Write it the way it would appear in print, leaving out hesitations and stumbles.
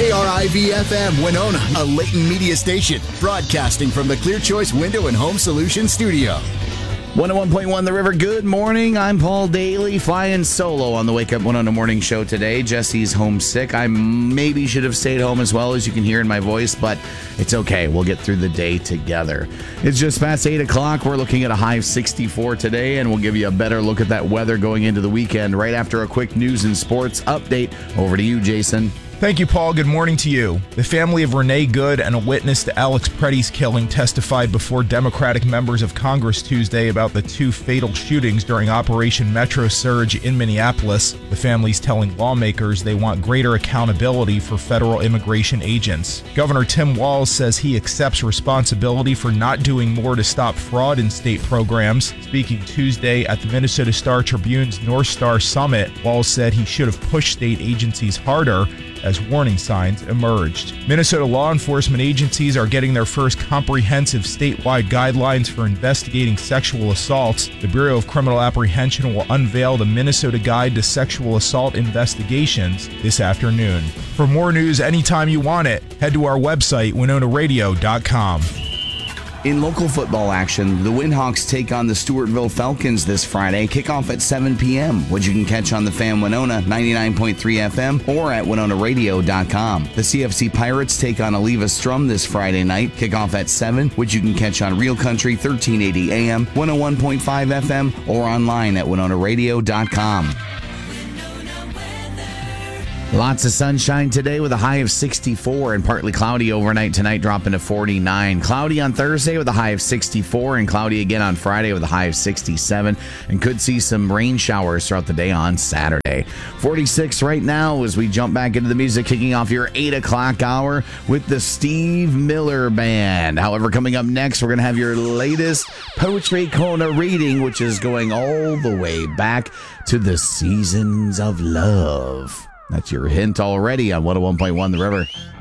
KRIV-FM Winona, a Leighton media station, broadcasting from the Clear Choice Window and Home Solutions studio. 101.1 The River, good morning. I'm Paul Daly, flying solo on the Wake Up Winona Morning Show today. Jesse's homesick. I maybe should have stayed home as well, as you can hear in my voice, but it's okay. We'll get through the day together. It's just past 8 o'clock. We're looking at a high of 64 today, and we'll give you a better look at that weather going into the weekend right after a quick news and sports update. Over to you, Jason. Thank you, Paul. Good morning to you. The family of Renee Good and a witness to Alex Pretty's killing testified before Democratic members of Congress Tuesday about the two fatal shootings during Operation Metro Surge in Minneapolis. The family's telling lawmakers they want greater accountability for federal immigration agents. Governor Tim Walz says he accepts responsibility for not doing more to stop fraud in state programs. Speaking Tuesday at the Minnesota Star Tribune's North Star Summit, Walz said he should have pushed state agencies harder as warning signs emerged. Minnesota law enforcement agencies are getting their first comprehensive statewide guidelines for investigating sexual assaults. The Bureau of Criminal Apprehension will unveil the Minnesota Guide to Sexual Assault Investigations this afternoon. For more news anytime you want it, head to our website, WinonaRadio.com. In local football action, the Windhawks take on the Stewartville Falcons this Friday. Kickoff at 7 p.m., which you can catch on the Fan Winona 99.3 FM or at WinonaRadio.com. The CFC Pirates take on Aliva Strum this Friday night. Kickoff at 7, which you can catch on Real Country 1380 AM, 101.5 FM, or online at WinonaRadio.com. Lots of sunshine today with a high of 64 and partly cloudy overnight tonight, dropping to 49. Cloudy on Thursday with a high of 64 and cloudy again on Friday with a high of 67, and could see some rain showers throughout the day on Saturday. 46 right now as we jump back into the music, kicking off your 8 o'clock hour with the Steve Miller Band. However, coming up next, we're going to have your latest Poetry Corner reading, which is going all the way back to the Seasons of Love. That's your hint already on 101.1 The River.